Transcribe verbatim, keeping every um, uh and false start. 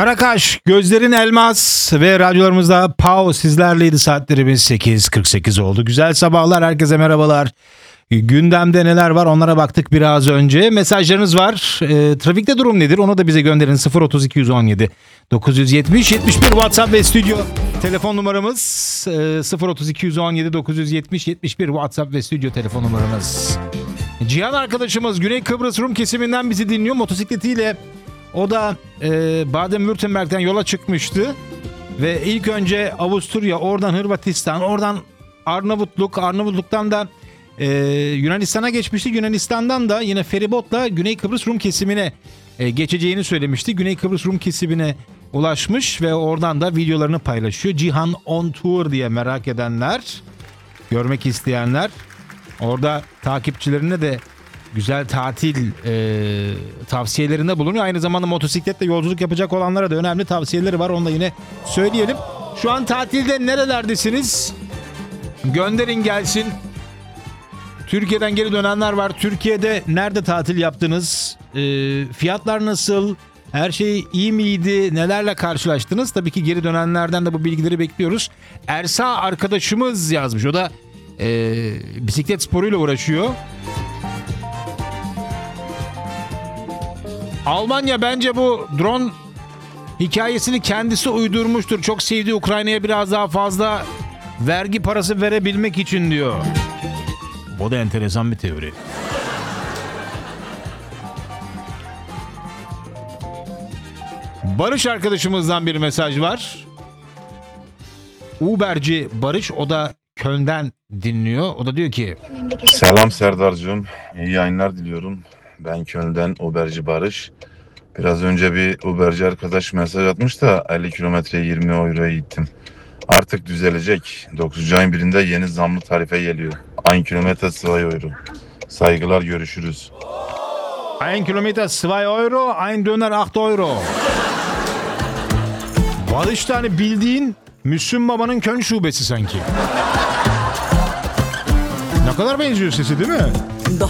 Karakaş, gözlerin elmas ve radyolarımızda Pau sizlerleydi. Saatlerimiz sekiz kırk sekiz oldu. Güzel sabahlar, herkese merhabalar. Gündemde neler var onlara baktık biraz önce. Mesajlarınız var. E, trafikte durum nedir? Onu da bize gönderin. sıfır otuz iki on yedi dokuz yüz yetmiş yetmiş bir WhatsApp ve stüdyo telefon numaramız. E, sıfır otuz iki on yedi dokuz yüz yetmiş yetmiş bir WhatsApp ve stüdyo telefon numaramız. Cihan arkadaşımız Güney Kıbrıs Rum kesiminden bizi dinliyor motosikletiyle. O da e, Baden-Württemberg'den yola çıkmıştı ve ilk önce Avusturya, oradan Hırvatistan, oradan Arnavutluk, Arnavutluk'tan da e, Yunanistan'a geçmişti. Yunanistan'dan da yine feribotla Güney Kıbrıs Rum kesimine e, geçeceğini söylemişti. Güney Kıbrıs Rum kesimine ulaşmış ve oradan da videolarını paylaşıyor. Cihan on Tour diye merak edenler, görmek isteyenler, orada takipçilerine de güzel tatil e, tavsiyelerinde bulunuyor. Aynı zamanda motosikletle yolculuk yapacak olanlara da önemli tavsiyeleri var. Onu da yine söyleyelim. Şu an tatilde nerelerdesiniz? Gönderin gelsin. Türkiye'den geri dönenler var. Türkiye'de nerede tatil yaptınız? E, fiyatlar nasıl? Her şey iyi miydi? Nelerle karşılaştınız? Tabii ki geri dönenlerden de bu bilgileri bekliyoruz. Ersa arkadaşımız yazmış. O da e, bisiklet sporuyla uğraşıyor. Almanya bence bu drone hikayesini kendisi uydurmuştur. Çok sevdiği Ukrayna'ya biraz daha fazla vergi parası verebilmek için diyor. Bu da enteresan bir teori. Barış arkadaşımızdan bir mesaj var. Uberci Barış, o da Köln'den dinliyor. O da diyor ki: Selam Serdar'cığım. İyi yayınlar diliyorum. Ben Köln'den Uberci Barış. Biraz önce bir Uberci arkadaş mesaj atmış da elli kilometre yirmi euroya gittim. Artık düzelecek. dokuzuncu ayın birinde yeni zamlı tarife geliyor. Aynı kilometre iki euro. Saygılar, görüşürüz. Ein kilometre iki euro, ein döner acht euro. Barış tane bildiğin Müslüm Baba'nın Köln şubesi sanki. Ne kadar benziyor sesi, değil mi? Doch